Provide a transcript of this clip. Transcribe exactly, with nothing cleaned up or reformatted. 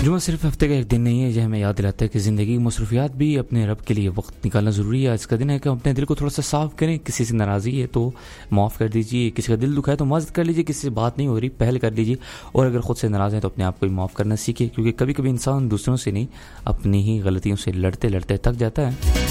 जुम्मा सिर्फ हफ्ते का एक दिन नहीं है, यह हमें याद दिलाता है कि ज़िंदगी की मसरूफियात भी अपने रब के लिए वक्त निकालना ज़रूरी है। आज का दिन है कि हम अपने दिल को थोड़ा सा साफ़ करें। किसी से नाराज़गी है तो माफ़ कर दीजिए, किसी का दिल दुखा है तो मदद कर लीजिए, किसी से बात नहीं हो रही पहल कर लीजिए, और अगर ख़ुद से नाराज़ हैं तो अपने आप को भी माफ़ करना सीखिए, क्योंकि कभी कभी इंसान दूसरों से नहीं अपनी ही गलतियों से लड़ते लड़ते थक जाता है।